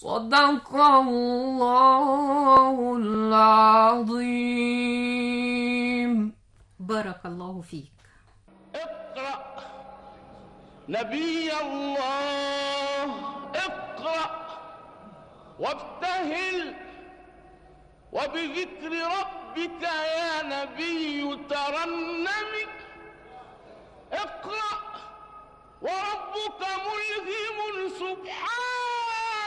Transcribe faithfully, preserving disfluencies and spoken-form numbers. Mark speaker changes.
Speaker 1: صدق الله العظيم.
Speaker 2: بارك الله فيك.
Speaker 3: اقرأ نبي الله، اقرأ وابتهل وبذكر ربك يا نبي ترنم. اقرأ وربك ملهم سبحانه